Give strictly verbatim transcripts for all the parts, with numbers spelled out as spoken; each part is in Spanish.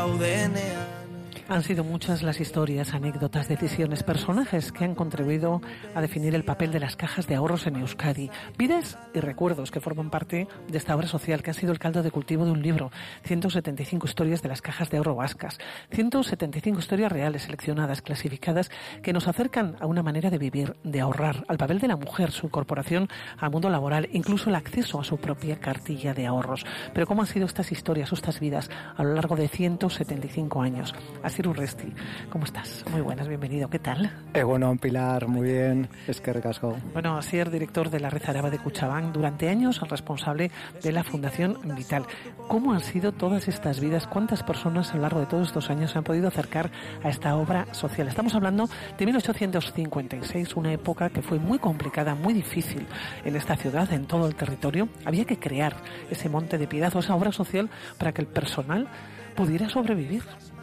gaudenean. Han sido muchas las historias, anécdotas, decisiones, personajes que han contribuido a definir el papel de las cajas de ahorros en Euskadi. Vidas y recuerdos que forman parte de esta obra social que ha sido el caldo de cultivo de un libro. ciento setenta y cinco historias de las cajas de ahorro vascas. ciento setenta y cinco historias reales, seleccionadas, clasificadas, que nos acercan a una manera de vivir, de ahorrar, al papel de la mujer, su incorporación al mundo laboral, incluso el acceso a su propia cartilla de ahorros. Pero ¿cómo han sido estas historias o estas vidas a lo largo de ciento setenta y cinco años? Asier Urresti, ¿cómo estás? Muy buenas, bienvenido. ¿Qué tal? Eh, bueno, Pilar, muy bien. Es que recasco. Bueno, Asier, director de la Red Araba de Kutxabank, durante años responsable de la Fundación Vital. ¿Cómo han sido todas estas vidas? ¿Cuántas personas a lo largo de todos estos años se han podido acercar a esta obra social? Estamos hablando de mil ochocientos cincuenta y seis, una época que fue muy complicada, muy difícil en esta ciudad, en todo el territorio. Había que crear ese monte de piedad o esa obra social para que el personal pudiera sobrevivir.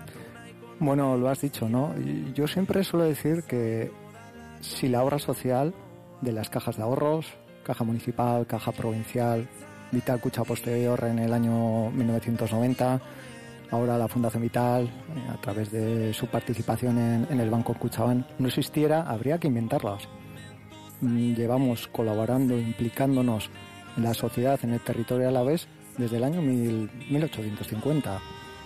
Bueno, lo has dicho, ¿no? Yo siempre suelo decir que si la obra social de las cajas de ahorros, caja municipal, caja provincial, Vital Kutxa posterior en el año mil novecientos noventa, ahora la Fundación Vital, a través de su participación en, en el Banco Kutxabank, no existiera, habría que inventarlas. Llevamos colaborando, implicándonos en la sociedad, en el territorio alavés, desde el año mil, mil ochocientos cincuenta.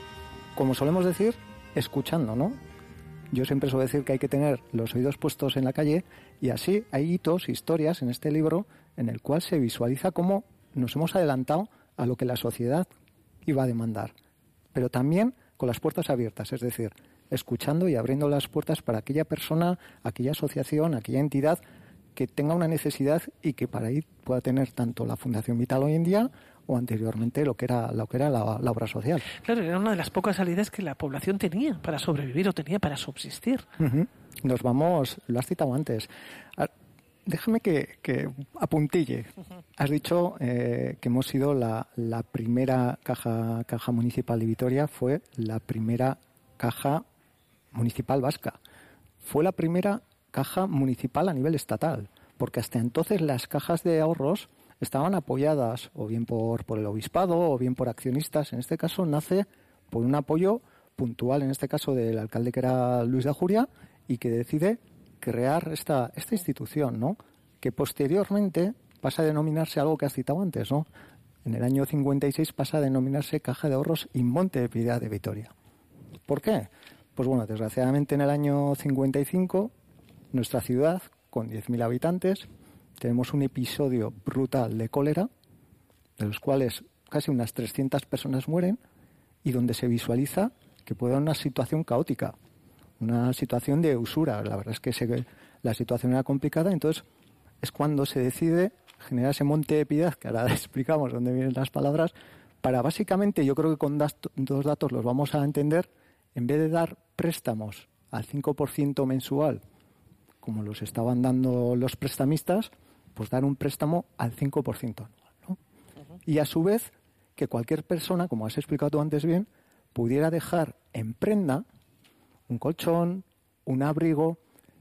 Como solemos decir, escuchando, ¿no? Yo siempre suelo decir que hay que tener los oídos puestos en la calle y así hay hitos, historias en este libro en el cual se visualiza cómo nos hemos adelantado a lo que la sociedad iba a demandar, pero también con las puertas abiertas, es decir, escuchando y abriendo las puertas para aquella persona, aquella asociación, aquella entidad que tenga una necesidad y que para ahí pueda tener tanto la Fundación Vital hoy en día o anteriormente lo que era lo que era la, la obra social. Claro, era una de las pocas salidas que la población tenía para sobrevivir o tenía para subsistir. Uh-huh. Nos vamos, lo has citado antes. A, déjame que, que apuntille. Uh-huh. Has dicho eh, que hemos sido la, la primera caja, caja municipal de Vitoria, fue la primera caja municipal vasca. Fue la primera caja municipal a nivel estatal, porque hasta entonces las cajas de ahorros estaban apoyadas o bien por, por el obispado o bien por accionistas. En este caso nace por un apoyo puntual, en este caso del alcalde que era Luis de Ajuria, y que decide crear esta, esta institución, ¿no? Que posteriormente pasa a denominarse algo que has citado antes, ¿no? En el año cincuenta y seis pasa a denominarse Caja de Ahorros y Monte de Piedad de Vitoria. ¿Por qué? Pues bueno, desgraciadamente en el año cincuenta y cinco nuestra ciudad, con diez mil habitantes, tenemos un episodio brutal de cólera, de los cuales casi unas trescientas personas mueren, y donde se visualiza que puede haber una situación caótica, una situación de usura. La verdad es que se, la situación era complicada, entonces es cuando se decide generar ese monte de piedad, que ahora explicamos dónde vienen las palabras, para básicamente, yo creo que con das, dos datos los vamos a entender, en vez de dar préstamos al cinco por ciento mensual, como los estaban dando los prestamistas, pues dar un préstamo al cinco por ciento anual, ¿no? Uh-huh. Y a su vez, que cualquier persona, como has explicado tú antes bien, pudiera dejar en prenda un colchón, un abrigo,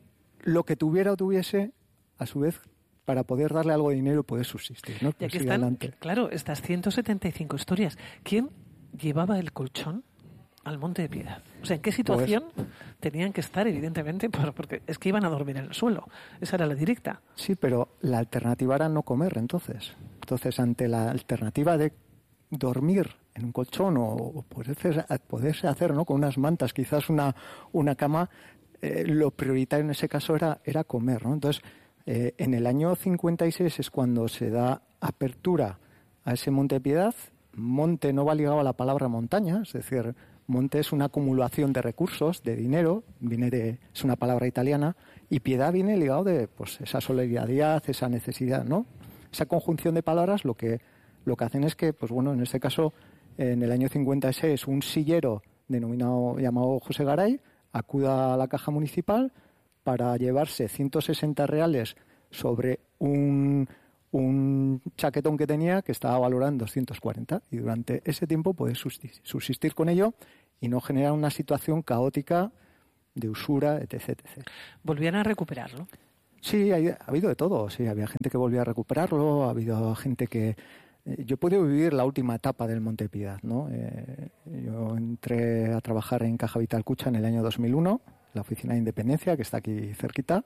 lo que tuviera o tuviese, a su vez, para poder darle algo de dinero y poder subsistir, ¿no? Y aquí están, adelante. Claro, estas ciento setenta y cinco historias. ¿Quién llevaba el colchón al Monte de Piedad? O sea, ¿en qué situación pues, tenían que estar, evidentemente? Porque es que iban a dormir en el suelo. Esa era la directa. Sí, pero la alternativa era no comer, entonces. Entonces, ante la alternativa de dormir en un colchón o, o poderse, poderse hacer, ¿no?, con unas mantas, quizás una, una cama, eh, lo prioritario en ese caso era, era comer, ¿no? Entonces, eh, en el año cincuenta y seis es cuando se da apertura a ese Monte de Piedad. Monte no va ligado a la palabra montaña, es decir, monte es una acumulación de recursos, de dinero, viene de, es una palabra italiana, y piedad viene ligado de, pues, esa solidaridad, esa necesidad, ¿no? Esa conjunción de palabras lo que, lo que hacen es que, pues bueno, en este caso, en el año cincuenta y seis, un sillero denominado, llamado José Garay, acuda a la caja municipal para llevarse ciento sesenta reales sobre un, un chaquetón que tenía que estaba valorado en doscientos cuarenta, y durante ese tiempo poder subsistir, subsistir con ello y no generar una situación caótica de usura, etcétera, etcétera. ¿Volvían a recuperarlo? Sí, ha, ha habido de todo. Sí, había gente que volvía a recuperarlo, ha habido gente que yo he podido vivir la última etapa del Monte Piedad, ¿no? Eh, yo entré a trabajar en Caja Vital Kutxa en el año dos mil uno, la oficina de Independencia, que está aquí cerquita,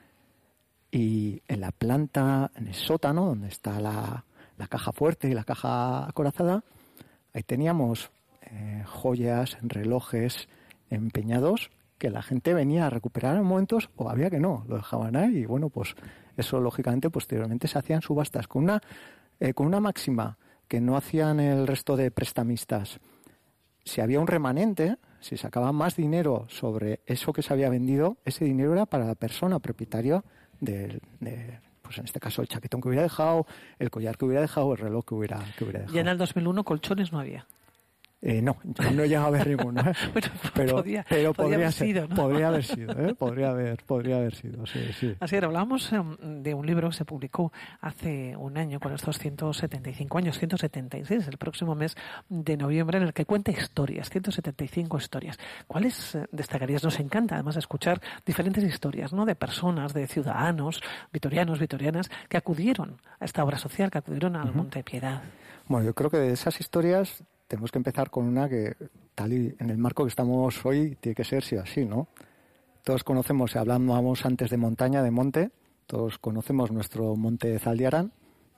y en la planta, en el sótano, donde está la, la caja fuerte y la caja acorazada, ahí teníamos eh, joyas, relojes empeñados que la gente venía a recuperar en momentos o había que no, lo dejaban ahí y bueno, pues eso lógicamente posteriormente se hacían subastas con una, eh, con una máxima que no hacían el resto de prestamistas. Si había un remanente, si sacaba más dinero sobre eso que se había vendido, ese dinero era para la persona propietaria del, de, pues en este caso el chaquetón que hubiera dejado, el collar que hubiera dejado, el reloj que hubiera, que hubiera dejado. Y en el dos mil uno colchones no había. Eh, no, yo no he llegado a ver ninguno, ¿eh? Bueno, pero podía, pero podía podría haber ser, sido, ¿no? podría haber sido, ¿eh? Podría haber, podría haber sido, sí, sí. Así era, hablábamos um, de un libro que se publicó hace un año con estos ciento setenta y cinco años, ciento setenta y seis, el próximo mes de noviembre, en el que cuenta historias, ciento setenta y cinco historias. ¿Cuáles eh, destacarías? Nos encanta además escuchar diferentes historias, ¿no? De personas, de ciudadanos, vitorianos, vitorianas, que acudieron a esta obra social, que acudieron al uh-huh. Monte Piedad. Bueno, yo creo que de esas historias tenemos que empezar con una que, tal y en el marco que estamos hoy, tiene que ser sí o sí, ¿no? Todos conocemos, hablábamos antes de montaña, de monte, todos conocemos nuestro monte de Zaldiaran.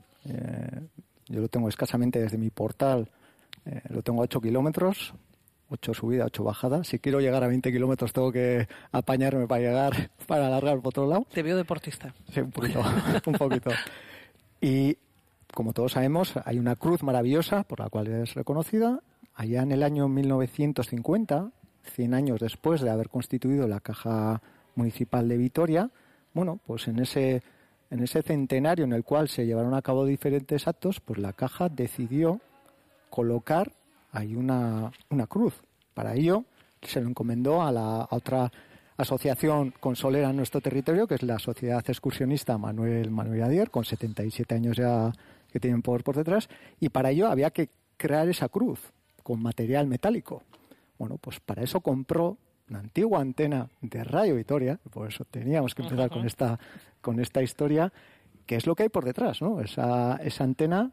Eh, yo lo tengo escasamente desde mi portal, eh, lo tengo a ocho kilómetros, ocho subida, ocho bajada. Si quiero llegar a veinte kilómetros tengo que apañarme para llegar, para alargar por otro lado. Te veo deportista. Sí, un poquito, un poquito. Y como todos sabemos, hay una cruz maravillosa por la cual es reconocida. Allá en el año mil novecientos cincuenta, cien años después de haber constituido la Caja Municipal de Vitoria, bueno, pues en ese, en ese centenario en el cual se llevaron a cabo diferentes actos, pues la Caja decidió colocar ahí una, una cruz. Para ello se lo encomendó a la a otra asociación consolera en nuestro territorio, que es la Sociedad Excursionista Manuel Manuel Adier, con setenta y siete años ya que tienen por, por detrás, y para ello había que crear esa cruz con material metálico. Bueno, pues para eso compró una antigua antena de Radio Vitoria, por eso teníamos que empezar uh-huh. con esta con esta historia, que es lo que hay por detrás, ¿no? Esa, esa antena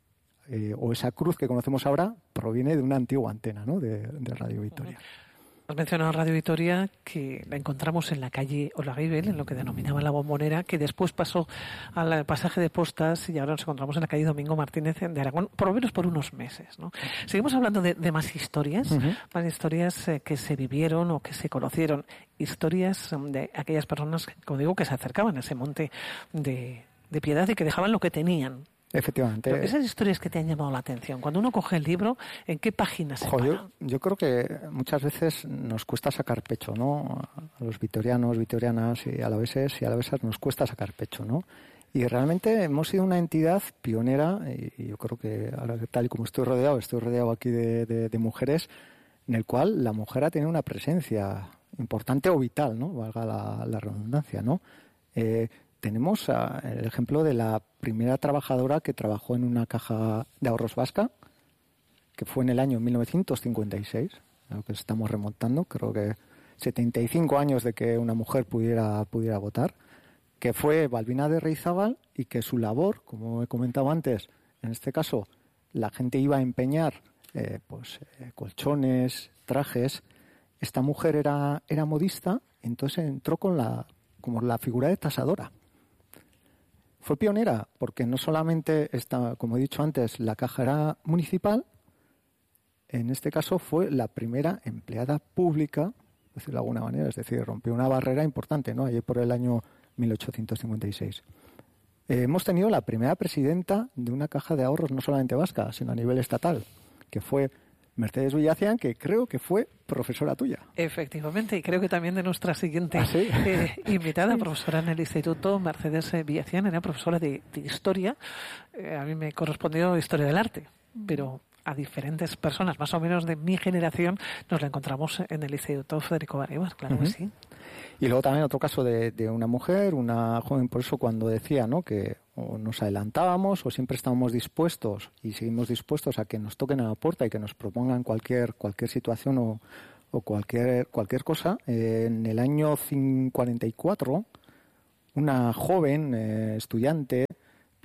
eh, o esa cruz que conocemos ahora proviene de una antigua antena, ¿no? de, de Radio Vitoria. Uh-huh. Has mencionado Radio Vitoria, que la encontramos en la calle Olaguibel, en lo que denominaban la Bombonera, que después pasó al pasaje de Postas y ahora nos encontramos en la calle Domingo Martínez de Aragón, por lo menos por unos meses, ¿no? Seguimos hablando de, de más historias, uh-huh. más historias eh, que se vivieron o que se conocieron, historias um, de aquellas personas, como digo, que se acercaban a ese monte de, de Piedad y que dejaban lo que tenían. Efectivamente. Pero esas historias que te han llamado la atención, cuando uno coge el libro, ¿en qué páginas se Ojo, para? Yo, yo creo que muchas veces nos cuesta sacar pecho, ¿no? A los vitorianos, vitorianas y alaveses y alavesas nos cuesta sacar pecho, ¿no? Y realmente hemos sido una entidad pionera y yo creo que ahora tal y como estoy rodeado, estoy rodeado aquí de, de, de mujeres, en el cual la mujer ha tenido una presencia importante o vital, ¿no? Valga la, la redundancia, ¿no? Eh, Tenemos uh, el ejemplo de la primera trabajadora que trabajó en una caja de ahorros vasca, que fue en el año mil novecientos cincuenta y seis, a lo que estamos remontando, creo que setenta y cinco años de que una mujer pudiera, pudiera votar, que fue Balbina de Reizábal y que su labor, como he comentado antes, en este caso la gente iba a empeñar eh, pues, eh, colchones, trajes. Esta mujer era, era modista, entonces entró con la, como la figura de tasadora. Fue pionera porque no solamente, está, como he dicho antes, la caja era municipal, en este caso fue la primera empleada pública, por decirlo de alguna manera, es decir, rompió una barrera importante, ¿no? Allí por el año mil ochocientos cincuenta y seis. Eh, hemos tenido la primera presidenta de una caja de ahorros, no solamente vasca, sino a nivel estatal, que fue Mercedes Villacián, que creo que fue profesora tuya. Efectivamente, y creo que también de nuestra siguiente ¿Ah, sí? eh, invitada, profesora en el instituto, Mercedes Villacián, era profesora de, de historia. Eh, a mí me correspondió historia del arte, pero a diferentes personas, más o menos de mi generación, nos la encontramos en el Instituto Federico Barribas, claro uh-huh. que sí. Y luego también otro caso de, de una mujer, una joven, por eso cuando decía, ¿no?, que o nos adelantábamos o siempre estábamos dispuestos y seguimos dispuestos a que nos toquen a la puerta y que nos propongan cualquier cualquier situación o, o cualquier cualquier cosa. Eh, en el año cuarenta y cuatro, una joven eh, estudiante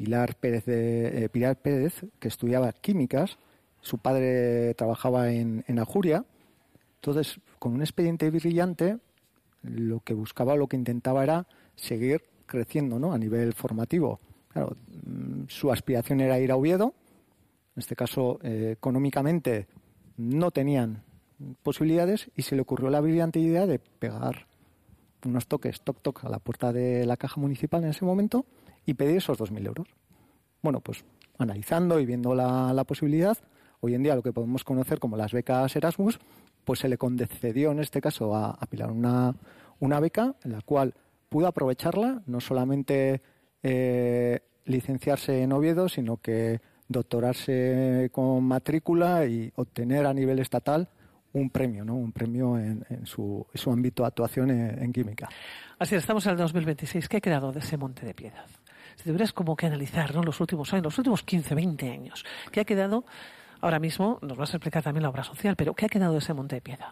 Pilar Pérez, de, eh, Pilar Pérez, que estudiaba químicas, su padre trabajaba en, en Ajuria. Entonces, con un expediente brillante, lo que buscaba, lo que intentaba era seguir creciendo, ¿no?, a nivel formativo. Claro, su aspiración era ir a Oviedo. En este caso, eh, económicamente no tenían posibilidades y se le ocurrió la brillante idea de pegar unos toques, toc, toc, a la puerta de la caja municipal en ese momento y pedir esos dos mil euros. Bueno, pues analizando y viendo la, la posibilidad, hoy en día lo que podemos conocer como las becas Erasmus, pues se le concedió en este caso a, a Pilar una, una beca en la cual pudo aprovecharla, no solamente eh, licenciarse en Oviedo, sino que doctorarse con matrícula y obtener a nivel estatal un premio, ¿no? Un premio en, en, su, en su ámbito de actuación en, en química. Así es, estamos en el dos mil veintiséis. ¿Qué ha quedado de ese Monte de Piedad? Si tuvieras como que analizar, ¿no?, los últimos años, los últimos quince, veinte años, ¿qué ha quedado? Ahora mismo nos vas a explicar también la obra social, pero ¿qué ha quedado de ese Monte de Piedad?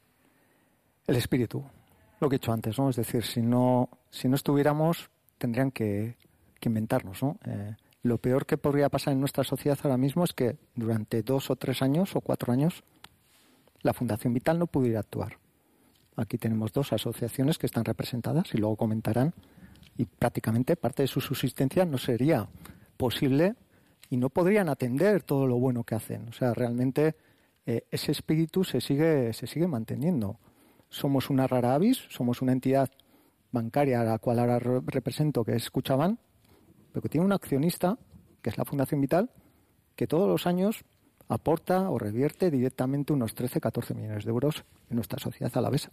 El espíritu, lo que he dicho antes, ¿no? Es decir, si no, si no estuviéramos, tendrían que, que inventarnos, ¿no? Eh, lo peor que podría pasar en nuestra sociedad ahora mismo es que durante dos o tres años o cuatro años la Fundación Vital no pudiera actuar. Aquí tenemos dos asociaciones que están representadas y luego comentarán, y prácticamente parte de su subsistencia no sería posible y no podrían atender todo lo bueno que hacen. O sea, realmente eh, ese espíritu se sigue, se sigue manteniendo. Somos una rara avis, somos una entidad bancaria a la cual ahora re- represento, que es Kutxabank, pero que tiene un accionista, que es la Fundación Vital, que todos los años aporta o revierte directamente unos trece, catorce millones de euros en nuestra sociedad alavesa.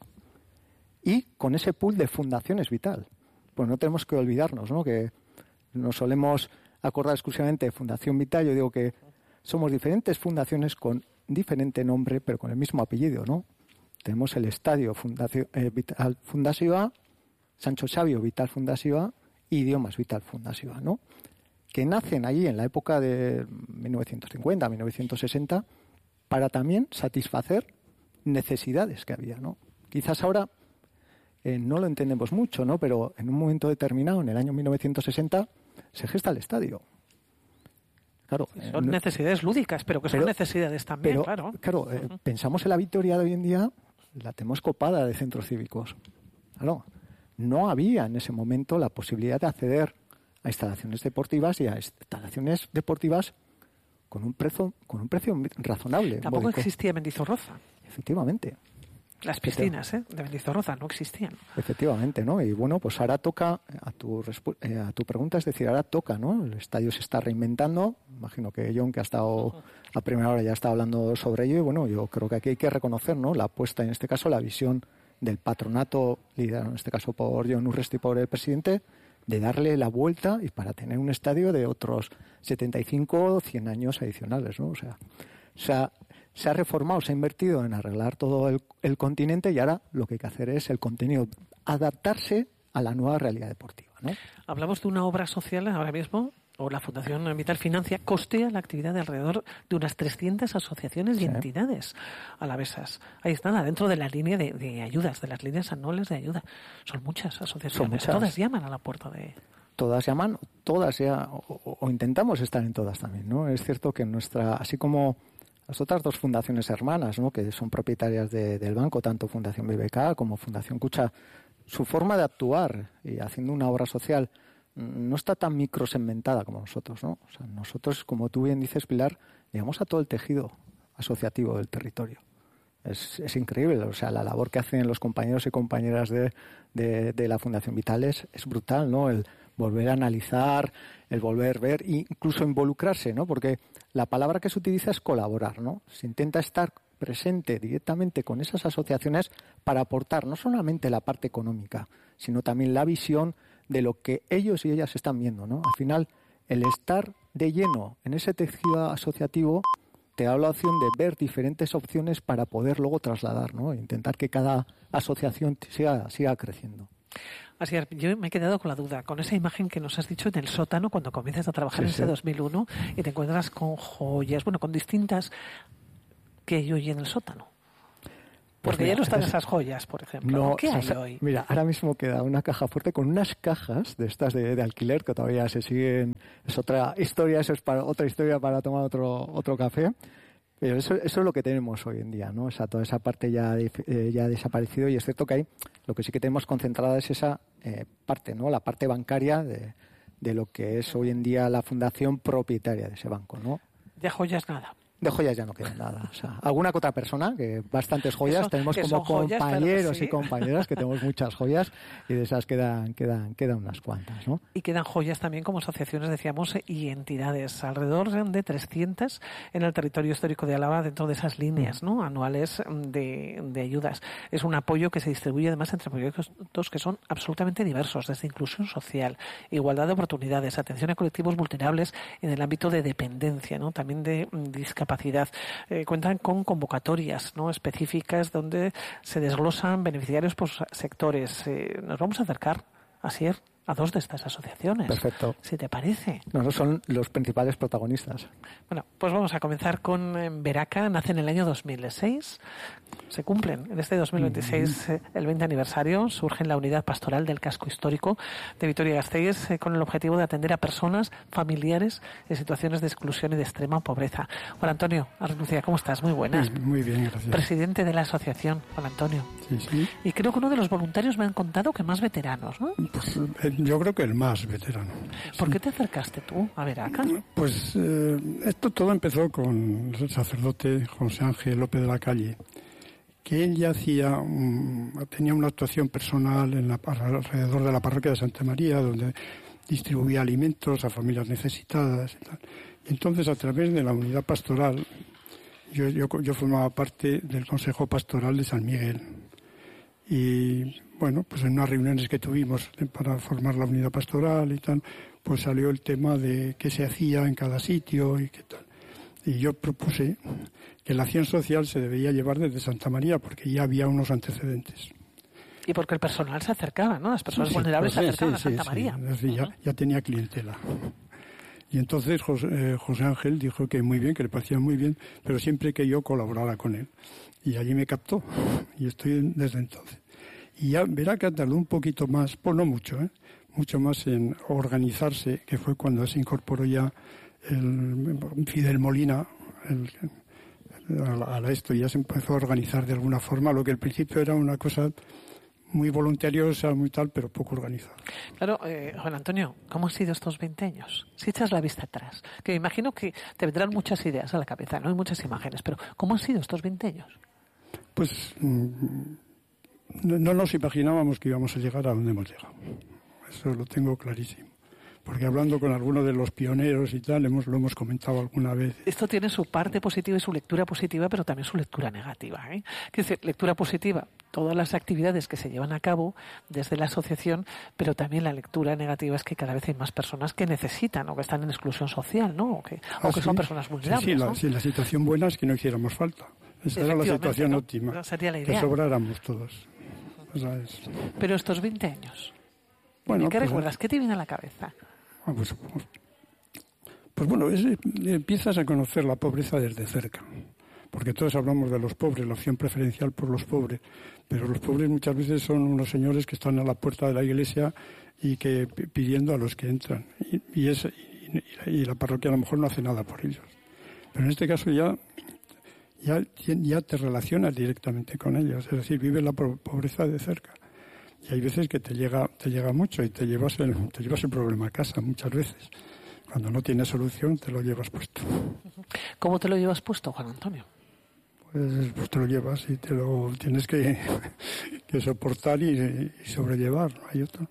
Y con ese pool de fundaciones Vital. Pues no tenemos que olvidarnos, ¿no?, que nos solemos acordar exclusivamente de Fundación Vital. Yo digo que somos diferentes fundaciones con diferente nombre, pero con el mismo apellido, ¿no? Tenemos el Estadio Fundación, eh, Vital Fundació, Sancho Xavier Vital Fundació y Idiomas Vital Fundació, ¿no?, que nacen allí en la época de mil novecientos cincuenta, mil novecientos sesenta, para también satisfacer necesidades que había, ¿no? Quizás ahora eh, no lo entendemos mucho, ¿no?, pero en un momento determinado, en el año mil novecientos sesenta, se gesta el estadio. Claro, son eh, necesidades lúdicas, pero que son pero, necesidades también, pero, claro. Claro, eh, uh-huh. Pensamos en la Vitoria de hoy en día, la tenemos copada de centros cívicos. Claro, no había en ese momento la posibilidad de acceder a instalaciones deportivas y a instalaciones deportivas con un precio con un precio razonable. Tampoco módico. Existía Mendizorroza. Efectivamente. Las piscinas ¿eh? de Mendizorroza no existían. Efectivamente, ¿no? Y bueno, pues ahora toca, a tu, respu- eh, a tu pregunta, es decir, ahora toca, ¿no? El estadio se está reinventando. Imagino que John, que ha estado a primera hora, ya está hablando sobre ello. Y bueno, yo creo que aquí hay que reconocer, ¿no?, la apuesta, en este caso, la visión del patronato, liderado en este caso por John Urresti, por el presidente, de darle la vuelta y para tener un estadio de otros setenta y cinco o cien años adicionales, ¿no? O sea, o sea, se ha reformado, se ha invertido en arreglar todo el, el continente y ahora lo que hay que hacer es el contenido, adaptarse a la nueva realidad deportiva, ¿no? Hablamos de una obra social ahora mismo, o la Fundación Vital financia, costea la actividad de alrededor de unas trescientas asociaciones y sí. entidades alavesas. Ahí están, dentro de la línea de, de ayudas, de las líneas anuales de ayuda. Son muchas asociaciones, Son muchas. Todas llaman a la puerta de... Todas llaman, todas ya, o, o intentamos estar en todas también, ¿no? Es cierto que nuestra, así como las otras dos fundaciones hermanas, ¿no?, que son propietarias de, del banco, tanto Fundación B B K como Fundación Kutxa, su forma de actuar y haciendo una obra social no está tan microsegmentada como nosotros, ¿no? O sea, nosotros, como tú bien dices, Pilar, llegamos a todo el tejido asociativo del territorio. Es, es increíble, o sea, la labor que hacen los compañeros y compañeras de, de, de la Fundación Vital es, es brutal, ¿no? El volver a analizar, el volver a ver, e incluso involucrarse, ¿no? Porque la palabra que se utiliza es colaborar, ¿no? Se intenta estar presente directamente con esas asociaciones para aportar no solamente la parte económica, sino también la visión de lo que ellos y ellas están viendo, ¿no? Al final, el estar de lleno en ese tejido asociativo te da la opción de ver diferentes opciones para poder luego trasladar, ¿no? E intentar que cada asociación siga, siga creciendo. Así es, yo me he quedado con la duda, con esa imagen que nos has dicho en el sótano cuando comienzas a trabajar sí, en ese sí. dos mil uno y te encuentras con joyas, bueno, con distintas que hay hoy en el sótano. Pues Porque ya no están esas joyas, por ejemplo. No, ¿Qué hay o sea, hoy? Mira, ahora mismo queda una caja fuerte con unas cajas de estas de, de alquiler que todavía se siguen. Es otra historia, eso es para otra historia para tomar otro otro café. Pero eso, eso es lo que tenemos hoy en día, ¿no? O sea, toda esa parte ya, eh, ya ha desaparecido y es cierto que hay, lo que sí que tenemos concentrada es esa eh, parte, ¿no? La parte bancaria de, de lo que es hoy en día la fundación propietaria de ese banco, ¿no? De joyas nada. De joyas ya no queda nada. O sea, alguna que otra persona, que bastantes joyas, Eso, tenemos como joyas, compañeros sí. y compañeras que tenemos muchas joyas y de esas quedan, quedan, quedan unas cuantas, ¿no? Y quedan joyas también como asociaciones, decíamos, y entidades. Alrededor de trescientas en el territorio histórico de Álava dentro de esas líneas, ¿no? Anuales de, de ayudas. Es un apoyo que se distribuye además entre proyectos que son absolutamente diversos, desde inclusión social, igualdad de oportunidades, atención a colectivos vulnerables en el ámbito de dependencia, ¿no? También de discapacidad. Eh, cuentan con convocatorias, ¿no? específicas donde se desglosan beneficiarios por sectores. Eh, nos vamos a acercar, Asier, a dos de estas asociaciones. Perfecto. Si te parece. No, no son los principales protagonistas. Bueno, pues vamos a comenzar con eh, Veraca. Nace en el año dos mil seis. Se cumplen en este dos mil veintiséis eh, el veinte aniversario. Surge en la unidad pastoral del casco histórico de Vitoria-Gasteiz eh, con el objetivo de atender a personas, familiares en situaciones de exclusión y de extrema pobreza. Juan Antonio Arrenucía, ¿cómo estás? Muy buenas. Muy, muy bien, gracias. Presidente de la asociación, Juan Antonio. Sí, sí. Y creo que uno de los voluntarios me han contado que más veteranos, ¿no? Pues, eh, yo creo que el más veterano. ¿Por sí. qué te acercaste tú a Veraca? Pues eh, esto todo empezó con el sacerdote José Ángel López de la Calle, que él ya hacía um, tenía una actuación personal en la, alrededor de la parroquia de Santa María, donde distribuía alimentos a familias necesitadas y tal. Y entonces, a través de la unidad pastoral, yo, yo, yo formaba parte del Consejo Pastoral de San Miguel. Y bueno, pues en unas reuniones que tuvimos para formar la unidad pastoral y tal, pues salió el tema de qué se hacía en cada sitio y qué tal. Y yo propuse que la acción social se debía llevar desde Santa María, porque ya había unos antecedentes. Y porque el personal se acercaba, ¿no? Las personas Sí, vulnerables pues, se acercaban sí, a Santa sí, María. Sí, es decir, ya, ya tenía clientela. Y entonces José, eh, José Ángel dijo que muy bien, que le parecía muy bien, pero siempre que yo colaborara con él. Y allí me captó. Y estoy desde entonces. Y ya verá que tardó un poquito más, pues no mucho, ¿eh? mucho más en organizarse, que fue cuando se incorporó ya el Fidel Molina el, a, a esto, ya se empezó a organizar de alguna forma, lo que al principio era una cosa muy voluntariosa, muy tal, pero poco organizada. Claro, eh, Juan Antonio, ¿cómo han sido estos veinte años? Si echas la vista atrás, que me imagino que te vendrán muchas ideas a la cabeza, ¿no? Hay muchas imágenes, pero ¿cómo han sido estos veinte años? Pues mmm, no, no nos imaginábamos que íbamos a llegar a donde hemos llegado. Eso lo tengo clarísimo. Porque hablando con algunos de los pioneros y tal, hemos, lo hemos comentado alguna vez. Esto tiene su parte positiva y su lectura positiva, pero también su lectura negativa, ¿eh? Quiero decir, lectura positiva, todas las actividades que se llevan a cabo desde la asociación, pero también la lectura negativa es que cada vez hay más personas que necesitan o que están en exclusión social, ¿no? O que, Ah, o que sí. son personas vulnerables, sí, sí, la, ¿no? sí, la situación buena es que no hiciéramos falta. Esa era la situación ¿no? óptima. No sería la que idea. sobráramos todos. O sea, es... Pero estos veinte años, bueno, ¿qué pues, recuerdas? ¿Qué te viene a la cabeza? Ah, pues, pues, pues bueno, es, empiezas a conocer la pobreza desde cerca, porque todos hablamos de los pobres, la opción preferencial por los pobres, pero los pobres muchas veces son unos señores que están a la puerta de la iglesia y que pidiendo a los que entran, y, y, es, y, y la parroquia a lo mejor no hace nada por ellos. Pero en este caso ya, ya, ya te relacionas directamente con ellos, es decir, vives la pobreza de cerca. Y hay veces que te llega, te llega mucho y te llevas el, te llevas el problema a casa muchas veces. Cuando no tienes solución, te lo llevas puesto. ¿Cómo te lo llevas puesto, Juan Antonio? Pues, pues te lo llevas y te lo tienes que, que soportar y, y sobrellevar. No hay otro.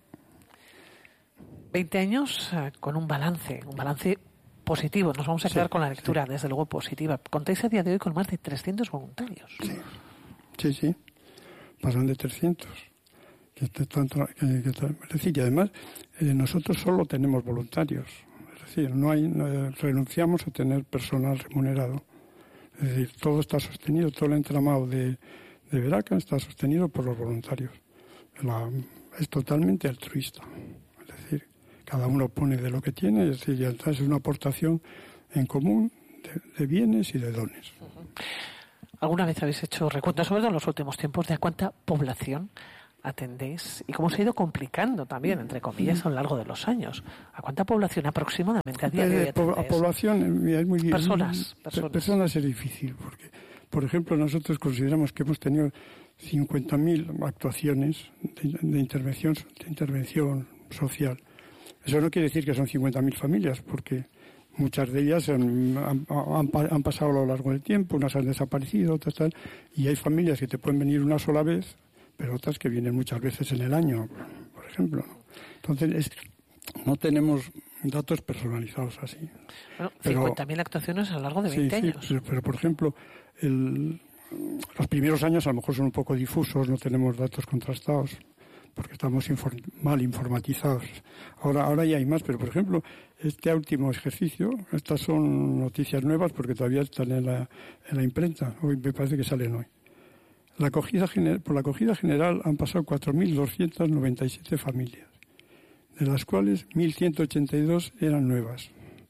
Veinte años eh, con un balance, un balance positivo. Nos vamos a quedar Sí, con la lectura, sí. desde luego positiva. Contáis a día de hoy con más de trescientos voluntarios. Sí, sí, sí. Pasan de trescientos. Que te, tanto, que, que, es decir, que además eh, nosotros solo tenemos voluntarios. Es decir, no hay, no, renunciamos a tener personal remunerado. Es decir, todo está sostenido, todo el entramado de, de Veraca está sostenido por los voluntarios. La, es totalmente altruista. Es decir, cada uno pone de lo que tiene, es decir, es una aportación en común de, de bienes y de dones. Uh-huh. ¿Alguna vez habéis hecho recuentos, sobre todo en los últimos tiempos, de a cuánta población atendéis y cómo se ha ido complicando también, entre comillas, a lo largo de los años? ¿A cuánta población aproximadamente a día de hoy atendéis? A población es muy difícil. Personas, personas. Personas es difícil, porque, por ejemplo, nosotros consideramos que hemos tenido cincuenta mil actuaciones de, de, intervención, de intervención social. Eso no quiere decir que son cincuenta mil familias, porque muchas de ellas han, han, han, han pasado a lo largo del tiempo, unas han desaparecido, otras tal, y hay familias que te pueden venir una sola vez, pero otras que vienen muchas veces en el año, por ejemplo, ¿no? Entonces, es, no tenemos datos personalizados así. Bueno, cincuenta mil actuaciones a lo largo de veinte sí, años. Sí, pero, pero, por ejemplo, el, los primeros años a lo mejor son un poco difusos, no tenemos datos contrastados, porque estamos inform, mal informatizados. Ahora, ahora ya hay más, pero, por ejemplo, este último ejercicio, estas son noticias nuevas porque todavía están en la, en la imprenta, hoy me parece que salen hoy. La acogida, por la acogida general han pasado cuatro mil doscientas noventa y siete familias, de las cuales mil ciento ochenta y dos eran nuevas.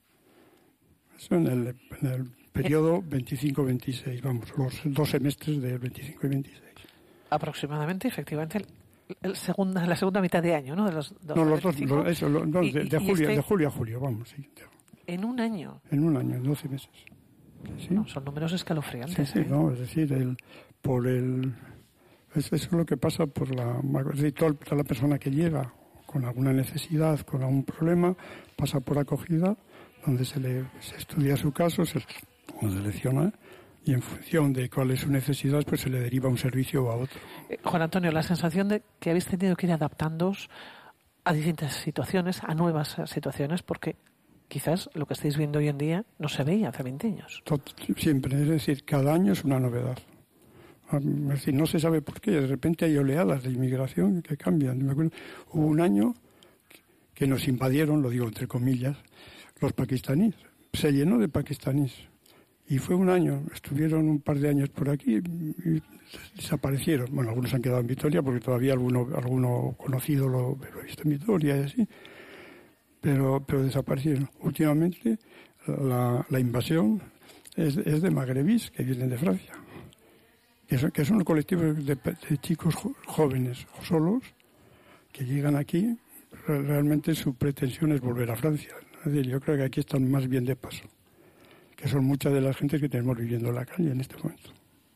Eso en el, en el periodo veinticinco veintiséis, vamos, los dos semestres del veinticinco y veintiséis. Aproximadamente, efectivamente, el, el segunda, la segunda mitad de año, ¿no? De los, de no, los dos, los, eso, los, no, y, de, de, julio, este, de julio a julio, vamos, sí. ¿En un año? En un año, en doce meses. ¿Sí? No, son números escalofriantes. Sí, sí, ¿eh? no, es decir, el, por el, eso es lo que pasa por la, es decir, toda, toda la persona que llega con alguna necesidad, con algún problema, pasa por acogida, donde se le se estudia su caso, se lo selecciona y en función de cuál es su necesidad, pues se le deriva un servicio o a otro. Eh, Juan Antonio, la sensación de que habéis tenido que ir adaptándoos a distintas situaciones, a nuevas situaciones, porque quizás lo que estáis viendo hoy en día no se veía hace veinte años. Siempre, es decir, cada año es una novedad. Es decir, no se sabe por qué, de repente hay oleadas de inmigración que cambian. Me acuerdo, hubo un año que nos invadieron, lo digo entre comillas, los pakistaníes. Se llenó de pakistaníes. Y fue un año, estuvieron un par de años por aquí y desaparecieron. Bueno, algunos han quedado en Vitoria porque todavía alguno, alguno conocido lo, lo he visto en Vitoria y así. Pero, pero desaparecieron. Últimamente la, la invasión es, es de magrebís que vienen de Francia, que son, que son colectivos de, de chicos jóvenes solos que llegan aquí. Realmente su pretensión es volver a Francia. Es decir, yo creo que aquí están más bien de paso, que son muchas de las gentes que tenemos viviendo en la calle en este momento.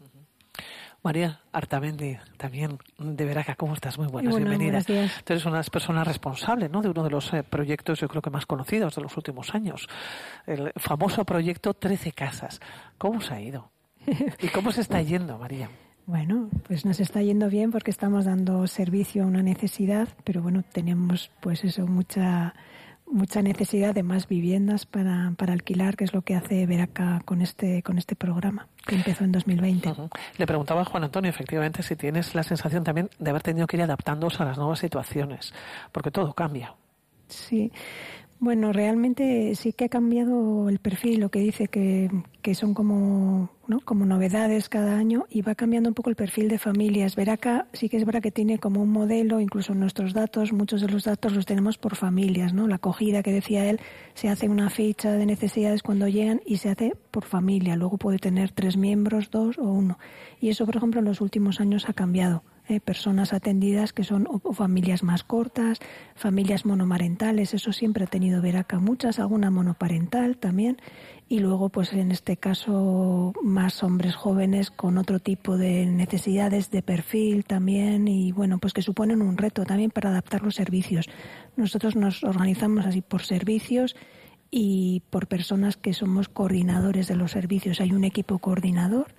María Artamendi, también de Veraca, ¿cómo estás? Muy buenas, bueno, bienvenida. Tú eres una de las personas responsables, ¿no?, de uno de los eh, proyectos, yo creo que más conocidos de los últimos años, el famoso proyecto trece Casas. ¿Cómo os ha ido? ¿Y cómo se está yendo, María? Bueno, pues nos está yendo bien porque estamos dando servicio a una necesidad, pero bueno, tenemos pues eso, mucha mucha necesidad de más viviendas para, para alquilar, que es lo que hace Veraca con este con este programa, que empezó en dos mil veinte. Uh-huh. Le preguntaba a Juan Antonio, efectivamente, si tienes la sensación también de haber tenido que ir adaptándose a las nuevas situaciones, porque todo cambia. Sí. Bueno, realmente sí que ha cambiado el perfil, lo que dice que, que son como, ¿no?, como novedades cada año, y va cambiando un poco el perfil de familias. Veraca sí que es verdad que tiene como un modelo, incluso nuestros datos, muchos de los datos los tenemos por familias, ¿no? La acogida que decía él, se hace una ficha de necesidades cuando llegan y se hace por familia. Luego puede tener tres miembros, dos o uno. Y eso, por ejemplo, en los últimos años ha cambiado. Eh, personas atendidas que son o, o familias más cortas, familias monomarentales, eso siempre ha tenido Veraca muchas, alguna monoparental también, y luego pues en este caso más hombres jóvenes con otro tipo de necesidades de perfil también, y bueno, pues que suponen un reto también para adaptar los servicios. Nosotros nos organizamos así por servicios y por personas que somos coordinadores de los servicios. Hay un equipo coordinador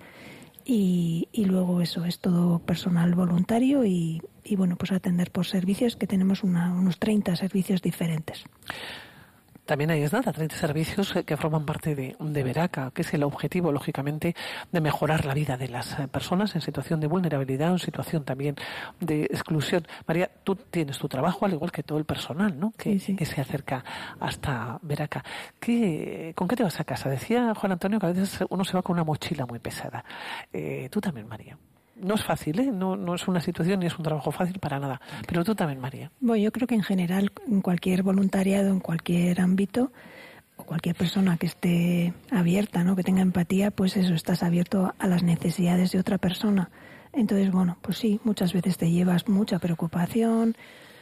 Y, y luego eso es todo personal voluntario y, y bueno, pues atender por servicios, que tenemos una, unos treinta servicios diferentes. También hay nada, treinta servicios que forman parte de, de Veraca, que es el objetivo, lógicamente, de mejorar la vida de las personas en situación de vulnerabilidad o en situación también de exclusión. María, tú tienes tu trabajo, al igual que todo el personal, ¿no?, que, sí, sí. que se acerca hasta Veraca. ¿Qué, ¿Con qué te vas a casa? Decía Juan Antonio que a veces uno se va con una mochila muy pesada. Eh, tú también, María. No es fácil, ¿eh? No, no es una situación ni es un trabajo fácil para nada. Pero tú también, María. Bueno, yo creo que en general, en cualquier voluntariado, en cualquier ámbito, cualquier persona que esté abierta, ¿no? Que tenga empatía, pues eso, estás abierto a las necesidades de otra persona. Entonces, bueno, pues sí, muchas veces te llevas mucha preocupación,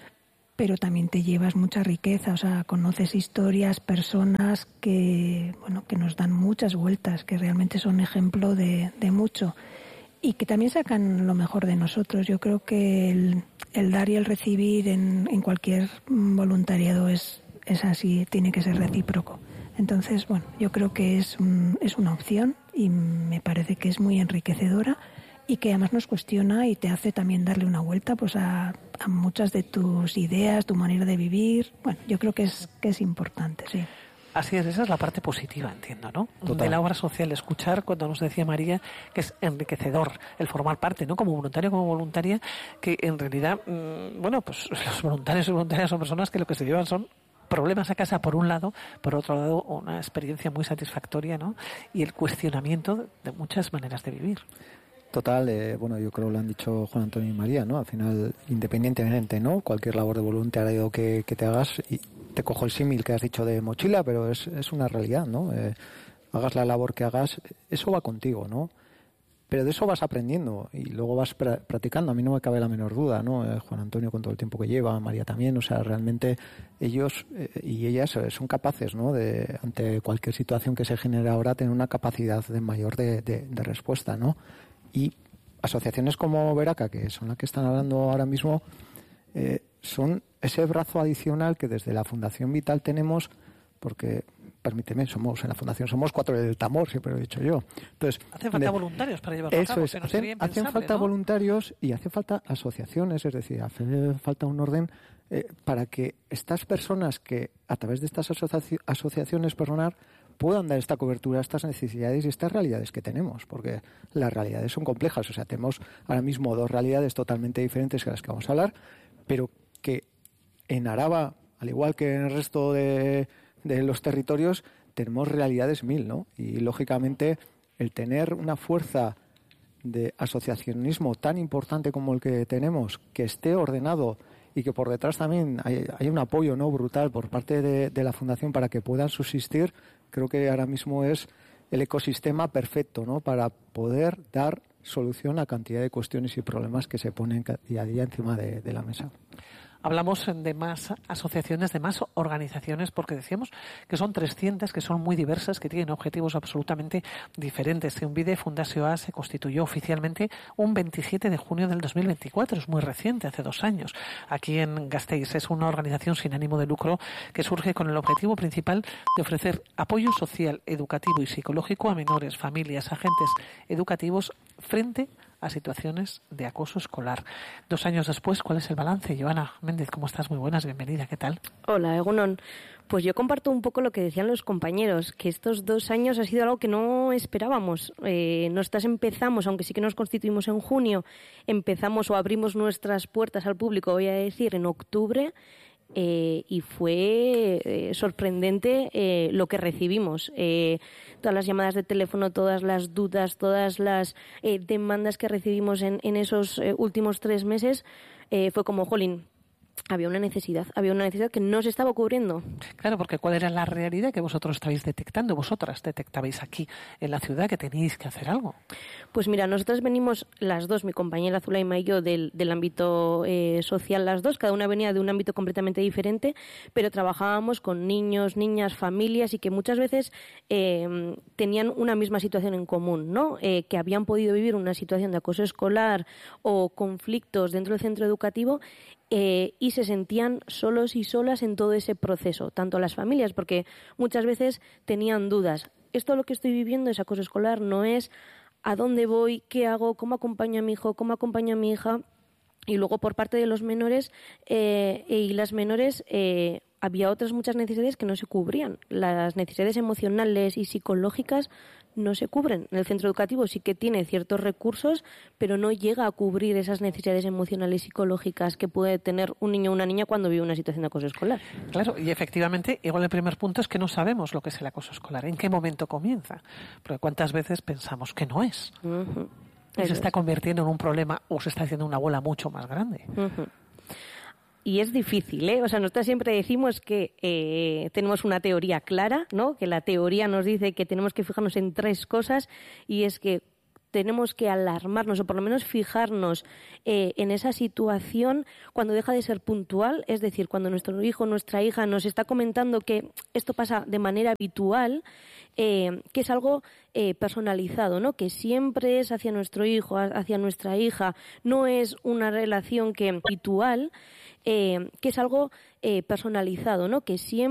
pero también te llevas mucha riqueza, o sea, conoces historias, personas que, bueno, que nos dan muchas vueltas, que realmente son ejemplo de, de mucho y que también sacan lo mejor de nosotros. Yo creo que el, el dar y el recibir en, en cualquier voluntariado es, es así, tiene que ser recíproco. Entonces, bueno, yo creo que es, un, es una opción y me parece que es muy enriquecedora y que además nos cuestiona y te hace también darle una vuelta pues a, a muchas de tus ideas, tu manera de vivir. Bueno, yo creo que es que es importante, sí. Así es, esa es la parte positiva, entiendo, ¿no? Total. De la obra social, escuchar cuando nos decía María que es enriquecedor el formar parte, ¿no? Como voluntario, como voluntaria, que en realidad, mmm, bueno, pues los voluntarios y voluntarias son personas que lo que se llevan son problemas a casa por un lado, por otro lado una experiencia muy satisfactoria, ¿no? Y el cuestionamiento de muchas maneras de vivir. Total, eh, bueno, yo creo que lo han dicho Juan Antonio y María, ¿no? Al final, independientemente, ¿no? Cualquier labor de voluntariado que, que te hagas, y te cojo el símil que has dicho de mochila, pero es, es una realidad, ¿no? Eh, hagas la labor que hagas, eso va contigo, ¿no? Pero de eso vas aprendiendo y luego vas pra- practicando. A mí no me cabe la menor duda, ¿no? Eh, Juan Antonio con todo el tiempo que lleva, María también, o sea, realmente ellos eh, y ellas eh, son capaces, ¿no? De, ante cualquier situación que se genere ahora, tener una capacidad de mayor de, de, de respuesta, ¿no? Y asociaciones como Veraca, que son las que están hablando ahora mismo, eh, son ese brazo adicional que desde la Fundación Vital tenemos, porque, permíteme, somos en la Fundación somos cuatro del Tamor, siempre lo he dicho yo. Entonces, hacen falta de, voluntarios para llevarlo eso a cabo. es, que no hacen, sería hacen falta ¿no? voluntarios y hace falta asociaciones, es decir, hace falta un orden eh, para que estas personas que a través de estas asoci- asociaciones, perdonar, puedan dar esta cobertura a estas necesidades y estas realidades que tenemos, porque las realidades son complejas. O sea, tenemos ahora mismo dos realidades totalmente diferentes que las que vamos a hablar, pero que en Araba, al igual que en el resto de, de los territorios, tenemos realidades mil, ¿no? Y, lógicamente, el tener una fuerza de asociacionismo tan importante como el que tenemos, que esté ordenado y que por detrás también hay, hay un apoyo, ¿no?, brutal por parte de, de la Fundación para que puedan subsistir, creo que ahora mismo es el ecosistema perfecto, ¿no?, para poder dar solución a cantidad de cuestiones y problemas que se ponen día a día encima de, de la mesa. Hablamos de más asociaciones, de más organizaciones, porque decíamos que son trescientas, que son muy diversas, que tienen objetivos absolutamente diferentes. Zeunbide Fundazio A se constituyó oficialmente un veintisiete de junio del dos mil veinticuatro, es muy reciente, hace dos años. Aquí en Gasteiz es una organización sin ánimo de lucro que surge con el objetivo principal de ofrecer apoyo social, educativo y psicológico a menores, familias, agentes educativos frente a situaciones de acoso escolar. Dos años después, ¿cuál es el balance? Joana Méndez, ¿cómo estás? Muy buenas, bienvenida, ¿qué tal? Hola, Egunon. Pues yo comparto un poco lo que decían los compañeros, que estos dos años ha sido algo que no esperábamos. Eh, nosotras empezamos, aunque sí que nos constituimos en junio, empezamos o abrimos nuestras puertas al público, voy a decir, en octubre, Eh, y fue eh, sorprendente eh, lo que recibimos. Eh, todas las llamadas de teléfono, todas las dudas, todas las eh, demandas que recibimos en, en esos eh, últimos tres meses, eh, fue como, jolín, había una necesidad, había una necesidad que no se estaba cubriendo. Claro, porque ¿cuál era la realidad que vosotros estabais detectando? Vosotras detectabais aquí en la ciudad que teníais que hacer algo. Pues mira, nosotras venimos las dos, mi compañera Zulaima y yo, del, del ámbito eh, social, las dos, cada una venía de un ámbito completamente diferente, pero trabajábamos con niños, niñas, familias y que muchas veces eh, tenían una misma situación en común, ¿no? Eh, que habían podido vivir una situación de acoso escolar o conflictos dentro del centro educativo. Eh, y se sentían solos y solas en todo ese proceso, tanto las familias, porque muchas veces tenían dudas. Esto lo que estoy viviendo es acoso escolar, no es a dónde voy, qué hago, cómo acompaño a mi hijo, cómo acompaño a mi hija. Y luego por parte de los menores eh, y las menores eh, había otras muchas necesidades que no se cubrían. Las necesidades emocionales y psicológicas no se cubren. En el centro educativo sí que tiene ciertos recursos, pero no llega a cubrir esas necesidades emocionales y psicológicas que puede tener un niño o una niña cuando vive una situación de acoso escolar. Claro, y efectivamente, igual el primer punto es que no sabemos lo que es el acoso escolar, en qué momento comienza, porque cuántas veces pensamos que no es. Uh-huh. Y se está convirtiendo en un problema o se está haciendo una bola mucho más grande. Uh-huh. y es difícil, ¿eh? O sea, nosotros siempre decimos que eh, tenemos una teoría clara, ¿no? Que la teoría nos dice que tenemos que fijarnos en tres cosas, y es que tenemos que alarmarnos o por lo menos fijarnos eh, en esa situación cuando deja de ser puntual, es decir, cuando nuestro hijo o nuestra hija nos está comentando que esto pasa de manera habitual, eh, que es algo eh, personalizado, ¿no? Que siempre es hacia nuestro hijo, hacia nuestra hija, no es una relación que habitual, eh, que es algo eh, personalizado, ¿no? Que siempre